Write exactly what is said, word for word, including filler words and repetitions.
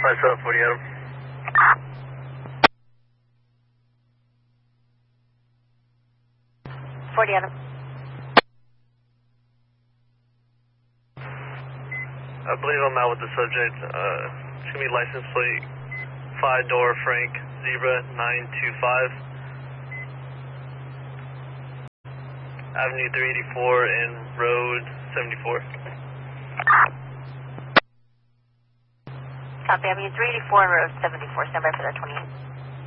five seven forty Adam. forty Adam. I believe I'm out with the subject. Uh, it's going to be license plate five door Frank Zebra nine two five. Avenue three eighty-four and Road seventy-four. Copy, Avenue three eighty-four, Road seventy-four. Stand by for that twenty-eight.